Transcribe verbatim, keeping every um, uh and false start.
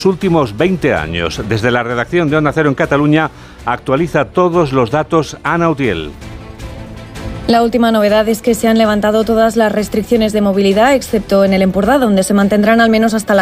últimos veinte años. Desde la redacción de Onda Cero en Cataluña actualiza todos los datos Ana Utiel. La última novedad es que se han levantado todas las restricciones de movilidad, excepto en el Empordà, donde se mantendrán al menos hasta la